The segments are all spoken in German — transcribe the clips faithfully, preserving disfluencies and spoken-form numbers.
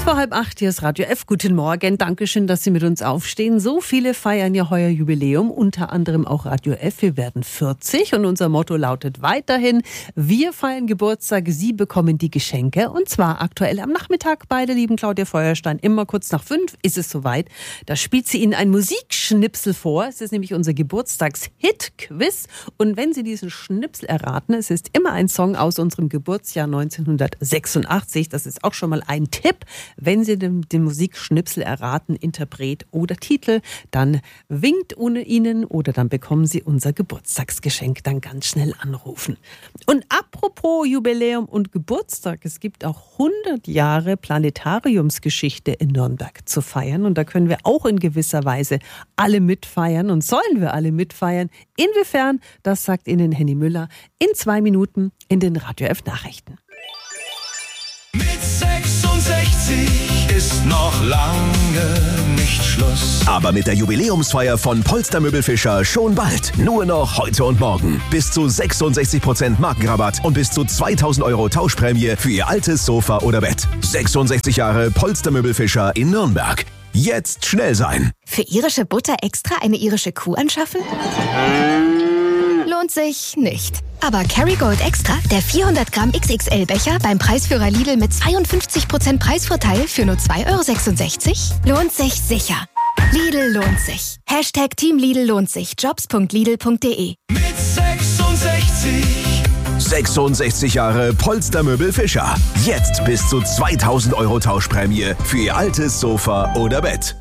vor halb acht, hier ist Radio F. Guten Morgen, Dankeschön, dass Sie mit uns aufstehen. So viele feiern ja heuer Jubiläum, unter anderem auch Radio F. Wir werden vierzig und unser Motto lautet weiterhin, wir feiern Geburtstag, Sie bekommen die Geschenke. Und zwar aktuell am Nachmittag bei der lieben Claudia Feuerstein. Immer kurz nach fünf ist es soweit. Da spielt sie Ihnen ein Musikschnipsel vor. Es ist nämlich unser Geburtstags-Hit-Quiz. Und wenn Sie diesen Schnipsel erraten, es ist immer ein Song aus unserem Geburtsjahr neunzehnhundertsechsundachtzig. Das ist auch schon mal ein Tipp. Wenn Sie den, den Musikschnipsel erraten, Interpret oder Titel, dann winkt Ihnen oder dann bekommen Sie unser Geburtstagsgeschenk. Dann ganz schnell anrufen. Und apropos Jubiläum und Geburtstag, es gibt auch hundert Jahre Planetariumsgeschichte in Nürnberg zu feiern. Und da können wir auch in gewisser Weise alle mitfeiern und sollen wir alle mitfeiern. Inwiefern, das sagt Ihnen Henny Müller in zwei Minuten in den Radio F Nachrichten. Mit sechsundsechzig ist noch lange nicht Schluss. Aber mit der Jubiläumsfeier von Polster Möbelfischer schon bald. Nur noch heute und morgen. Bis zu sechsundsechzig Prozent Markenrabatt und bis zu zweitausend Euro Tauschprämie für Ihr altes Sofa oder Bett. sechsundsechzig Jahre Polster Möbelfischer in Nürnberg. Jetzt schnell sein. Für irische Butter extra eine irische Kuh anschaffen? Lohnt sich nicht. Aber Kerrygold Extra, der vierhundert Gramm X X L-Becher beim Preisführer Lidl mit zweiundfünfzig Prozent Preisvorteil für nur zwei Euro sechsundsechzig, lohnt sich sicher. Lidl lohnt sich. Hashtag Team Lidl lohnt sich. jobs punkt lidl punkt de. Mit sechsundsechzig. sechsundsechzig Jahre Polster Möbelfischer. Jetzt bis zu zweitausend Euro Tauschprämie für Ihr altes Sofa oder Bett.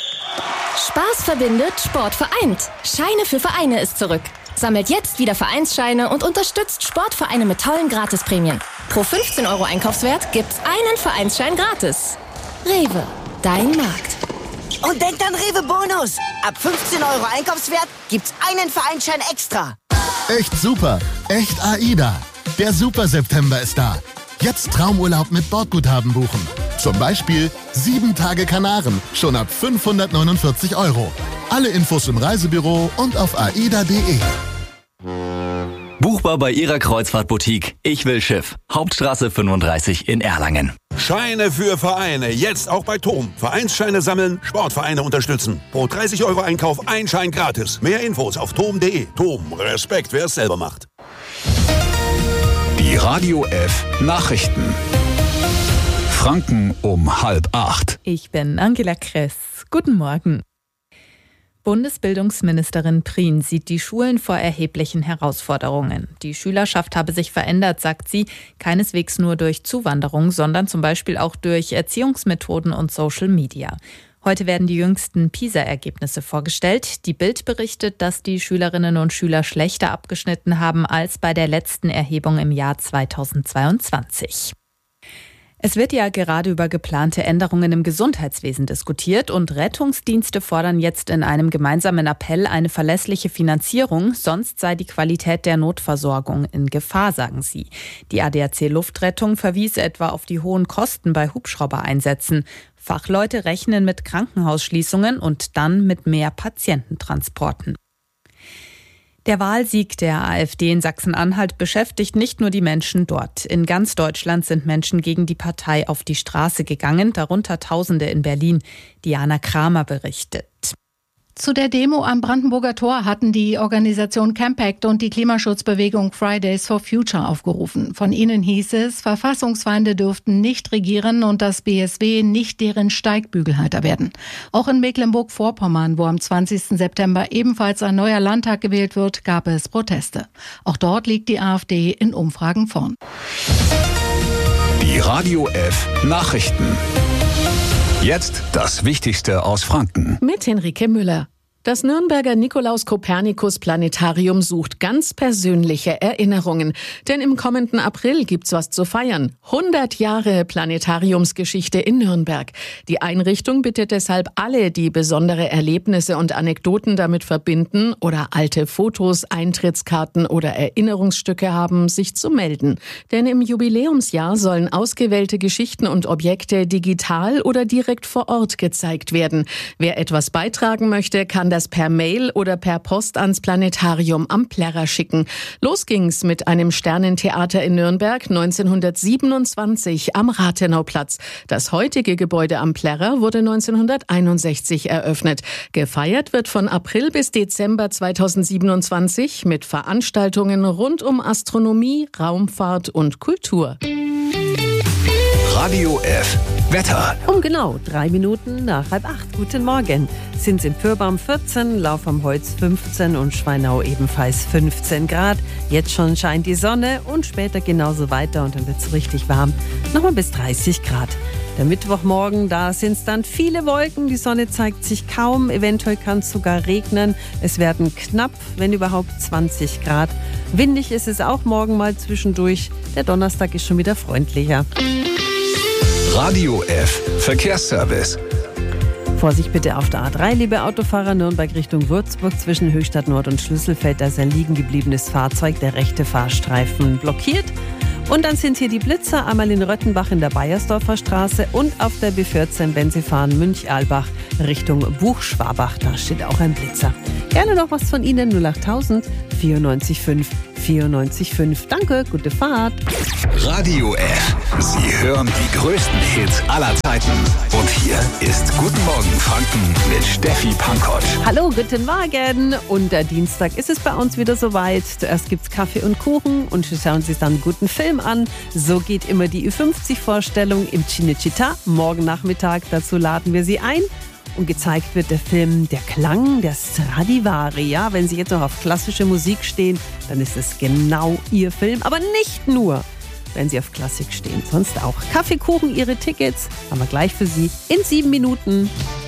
Spaß verbindet, Sport vereint. Scheine für Vereine ist zurück. Sammelt jetzt wieder Vereinsscheine und unterstützt Sportvereine mit tollen Gratisprämien. Pro fünfzehn Euro Einkaufswert gibt's einen Vereinsschein gratis. Rewe, dein Markt. Und denkt an Rewe Bonus. Ab fünfzehn Euro Einkaufswert gibt's einen Vereinsschein extra. Echt super. Echt AIDA. Der Super September ist da. Jetzt Traumurlaub mit Bordguthaben buchen. Zum Beispiel sieben Tage Kanaren. Schon ab fünfhundertneunundvierzig Euro. Alle Infos im Reisebüro und auf aida punkt de. Buchbar bei Ihrer Kreuzfahrtboutique. Ich will Schiff. Hauptstraße fünfunddreißig in Erlangen. Scheine für Vereine. Jetzt auch bei Tom. Vereinsscheine sammeln, Sportvereine unterstützen. Pro dreißig Euro Einkauf ein Schein gratis. Mehr Infos auf tom punkt de. Tom, Respekt, wer es selber macht. Die Radio F Nachrichten. Franken um halb acht. Ich bin Angela Kress. Guten Morgen. Bundesbildungsministerin Prien sieht die Schulen vor erheblichen Herausforderungen. Die Schülerschaft habe sich verändert, sagt sie, keineswegs nur durch Zuwanderung, sondern zum Beispiel auch durch Erziehungsmethoden und Social Media. Heute werden die jüngsten PISA-Ergebnisse vorgestellt. Die Bild berichtet, dass die Schülerinnen und Schüler schlechter abgeschnitten haben als bei der letzten Erhebung im Jahr zweitausendzweiundzwanzig. Es wird ja gerade über geplante Änderungen im Gesundheitswesen diskutiert und Rettungsdienste fordern jetzt in einem gemeinsamen Appell eine verlässliche Finanzierung, sonst sei die Qualität der Notversorgung in Gefahr, sagen sie. Die A D A C Luftrettung verwies etwa auf die hohen Kosten bei Hubschraubereinsätzen. Fachleute rechnen mit Krankenhausschließungen und dann mit mehr Patiententransporten. Der Wahlsieg der AfD in Sachsen-Anhalt beschäftigt nicht nur die Menschen dort. In ganz Deutschland sind Menschen gegen die Partei auf die Straße gegangen, darunter Tausende in Berlin. Diana Kramer berichtet. Zu der Demo am Brandenburger Tor hatten die Organisation Campact und die Klimaschutzbewegung Fridays for Future aufgerufen. Von ihnen hieß es, Verfassungsfeinde dürften nicht regieren und das B S W nicht deren Steigbügelhalter werden. Auch in Mecklenburg-Vorpommern, wo am zwanzigsten September ebenfalls ein neuer Landtag gewählt wird, gab es Proteste. Auch dort liegt die AfD in Umfragen vorn. Die Radio F Nachrichten. Jetzt das Wichtigste aus Franken. Mit Henrike Müller. Das Nürnberger Nikolaus-Kopernikus-Planetarium sucht ganz persönliche Erinnerungen. Denn im kommenden April gibt's was zu feiern. hundert Jahre Planetariumsgeschichte in Nürnberg. Die Einrichtung bittet deshalb alle, die besondere Erlebnisse und Anekdoten damit verbinden oder alte Fotos, Eintrittskarten oder Erinnerungsstücke haben, sich zu melden. Denn im Jubiläumsjahr sollen ausgewählte Geschichten und Objekte digital oder direkt vor Ort gezeigt werden. Wer etwas beitragen möchte, kann das per Mail oder per Post ans Planetarium am Plärrer schicken. Los ging's mit einem Sternentheater in Nürnberg neunzehnhundertsiebenundzwanzig am Rathenauplatz. Das heutige Gebäude am Plärrer wurde neunzehnhunderteinundsechzig eröffnet. Gefeiert wird von April bis Dezember zweitausendsiebenundzwanzig mit Veranstaltungen rund um Astronomie, Raumfahrt und Kultur. Radio F. Wetter. Um genau drei Minuten nach halb acht. Guten Morgen. Sind in Pyrbaum vierzehn, Lauf am Holz fünfzehn und Schweinau ebenfalls fünfzehn Grad. Jetzt schon scheint die Sonne und später genauso weiter und dann wird es richtig warm. Nochmal bis dreißig Grad. Der Mittwochmorgen, da sind es dann viele Wolken. Die Sonne zeigt sich kaum. Eventuell kann es sogar regnen. Es werden knapp, wenn überhaupt, zwanzig Grad. Windig ist es auch morgen mal zwischendurch. Der Donnerstag ist schon wieder freundlicher. Radio F. Verkehrsservice. Vorsicht bitte auf der A drei, liebe Autofahrer, Nürnberg Richtung Würzburg zwischen Höchstadt Nord und Schlüsselfeld. Da ist ein liegen gebliebenes Fahrzeug, der rechte Fahrstreifen blockiert. Und dann sind hier die Blitzer, einmal in Röttenbach in der Bayersdorfer Straße und auf der B vierzehn, wenn Sie fahren, Münch-Albach Richtung Buchschwabach. Da steht auch ein Blitzer. Gerne noch was von Ihnen, null achttausend vierundneunzig fünf vierundneunzig fünf. Danke, gute Fahrt. Radio F. Sie hören die größten Hits aller Zeiten. Und hier ist Guten Morgen Franken mit Steffi Pankotsch. Hallo, guten Morgen. Und der Dienstag ist es bei uns wieder soweit. Zuerst gibt's Kaffee und Kuchen und wir schauen sich dann einen guten Film an. So geht immer die Ü fünfzig Vorstellung im Cinecittà. Morgen Nachmittag, dazu laden wir Sie ein. Und gezeigt wird der Film Der Klang der Stradivari. Ja, wenn Sie jetzt noch auf klassische Musik stehen, dann ist es genau Ihr Film. Aber nicht nur, wenn Sie auf Klassik stehen, sonst auch. Kaffee, Kuchen, Ihre Tickets haben wir gleich für Sie in sieben Minuten.